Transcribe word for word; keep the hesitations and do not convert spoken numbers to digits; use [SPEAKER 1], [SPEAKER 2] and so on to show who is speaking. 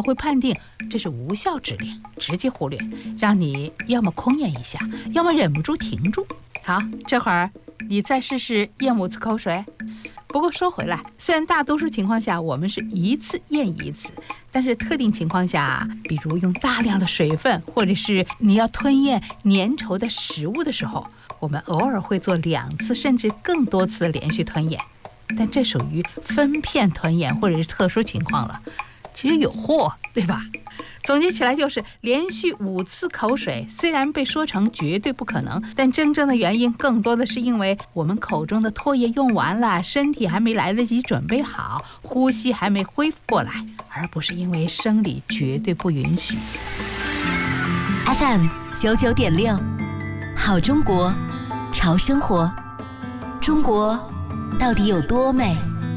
[SPEAKER 1] 会判定这是无效指令，直接忽略，让你要么空咽一下，要么忍不住停住。好，这会儿你再试试咽五次口水。不过说回来，虽然大多数情况下我们是一次咽一次，但是特定情况下，比如用大量的水分，或者是你要吞咽粘稠的食物的时候，我们偶尔会做两次甚至更多次的连续吞咽，但这属于分片吞咽或者是特殊情况了。其实有货，对吧？总结起来就是，连续五次口水虽然被说成绝对不可能，但真正的原因更多的是因为我们口中的唾液用完了，身体还没来得及准备好，呼吸还没恢复过来，而不是因为生理绝对不允许。
[SPEAKER 2] F M 九九点六，好中国，潮生活。中国到底有多美？